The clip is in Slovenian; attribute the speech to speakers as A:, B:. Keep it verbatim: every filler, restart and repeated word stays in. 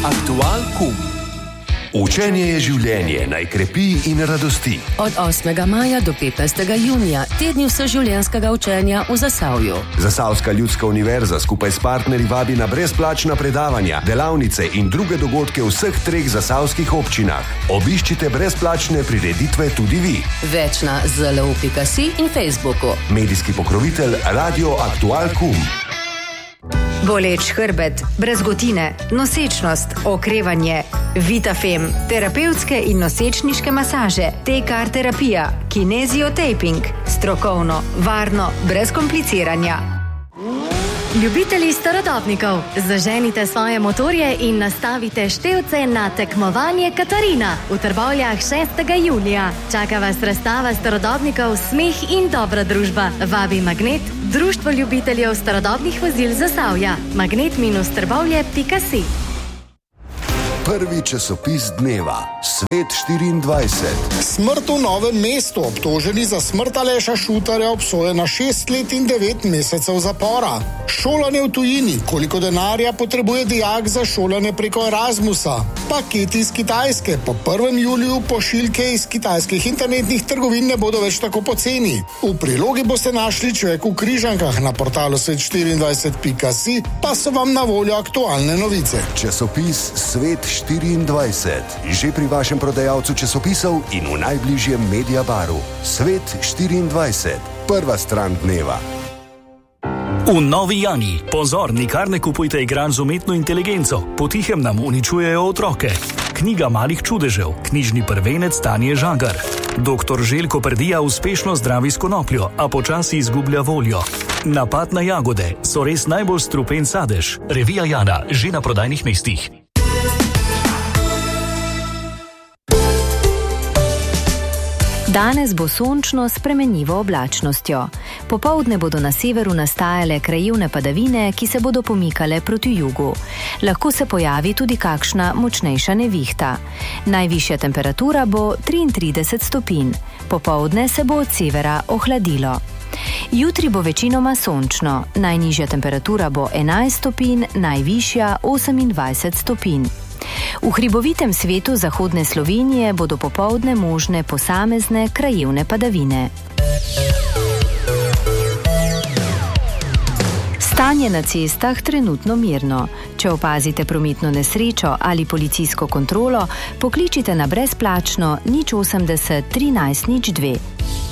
A: Aktual kum. Učenje je življenje, naj krepi in radosti.
B: Od osmega maja do petnajstega junija, tedni vseživljenjskega učenja v Zasavju.
A: Zasavska ljudska univerza skupaj s partnerji vabi na brezplačna predavanja, delavnice in druge dogodke v vseh treh zasavskih občinah. Obiščite brezplačne prireditve tudi vi.
B: Več na zelo pika si in Facebooku.
A: Medijski pokrovitelj Radio Aktual kum.
C: Boleč hrbet, brazgotine, nosečnost, okrevanje, Vitafem, terapevtske in nosečniške masaže, T K R terapija, kineziotaping, strokovno, varno, brez kompliciranja.
D: Ljubitelji starodobnikov, zaženite svoje motorje in nastavite števce na tekmovanje Katarina v Trbovljah šestega julija. Čaka vas razstava starodobnikov, smeh in dobra družba. Vabi Magnet, društvo ljubiteljev starodobnih vozil Zasavja. magnet dash trbovlje pika si.
A: Prvi časopis dneva, Svet štiriindvajset.
E: Smrt v Novem mestu, obtoženi za smrt Aleša Šutarja, obsojen na šest let in devet mesecev zapora. Šolanje v tujini, koliko denarja potrebuje dijak za šolanje preko Erasmusa. Paketi iz Kitajske, po prvem juliju pošiljke iz kitajskih internetnih trgovin ne bodo več tako poceni. V prilogi boste našli Človek v križankah, na portalu svet štiriindvajset pika si pa so vam na voljo aktualne novice.
A: Časopis Svet štiriindvajset. Že pri vašem prodajalcu časopisov in v najbližjem Mediabaru. Svet štiriindvajset. Prva stran dneva.
F: V Novi Jani. Pozor, nikar ne kupujte igranj z umetno inteligenco. Potihem nam uničujejo otroke. Knjiga malih čudežev. Knjižni prvenec Tanje Žagar. Doktor Željko Prdija uspešno zdravi s konopljo, a počasi izgublja voljo. Napad na jagode. So res najbolj strupen sadež. Revija Jana. Že na prodajnih mestih.
C: Danes bo sončno s spremenljivo oblačnostjo. Popoldne bodo na severu nastajale krajevne padavine, ki se bodo pomikale proti jugu. Lahko se pojavi tudi kakšna močnejša nevihta. Najvišja temperatura bo triintrideset stopinj. Popoldne se bo od severa ohladilo. Jutri bo večinoma sončno. Najnižja temperatura bo enajst stopinj, najvišja osemindvajset stopinj. V hribovitem svetu zahodne Slovenije bodo popoldne možne posamezne krajevne padavine. Stanje na cestah trenutno mirno. Če opazite prometno nesrečo ali policijsko kontrolo, pokličite na brezplačno nič osemdeset trinajst nič dve.